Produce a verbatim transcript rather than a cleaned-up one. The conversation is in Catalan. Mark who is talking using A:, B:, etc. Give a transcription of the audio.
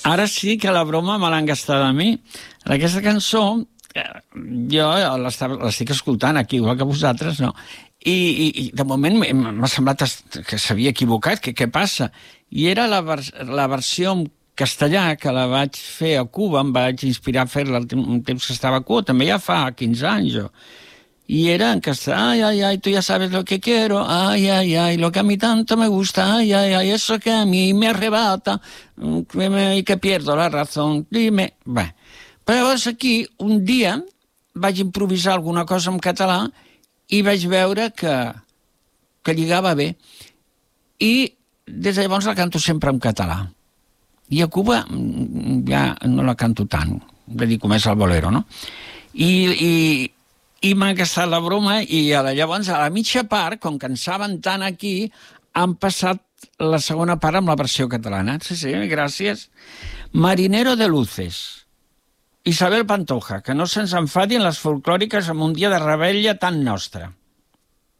A: Ara sí que la broma me l'han gastada a mi. Aquesta cançó, jo l'estic escoltant aquí, igual que vosaltres, no? I, i, i de moment m'ha semblat que s'havia equivocat, que què passa? I era la, vers la versió en castellà que la vaig fer a Cuba, em vaig inspirar a fer-la un temps que estava a Cuba, també ja fa quinze anys jo. Y era en castellano, ay, ay, ay, tú ya sabes lo que quiero, ay, ay, ay, lo que a mí tanto me gusta, ay, ay, ay, eso que a mí me arrebata, que me, y que pierdo la razón, dime... Bé, però llavors aquí, un dia, vaig improvisar alguna cosa en català i vaig veure que, que lligava bé. I des de llavors la canto sempre en català. I a Cuba ja no la canto tant, dedico més al bolero, no? I... i I m'ha gastat la broma i llavors a la mitja part, com que en saben tant aquí, han passat la segona part amb la versió catalana. Sí, sí, gràcies. Marinero de luces. Isabel Pantoja, que no se'ns enfadin les folclòriques en un dia de rebella tan nostre.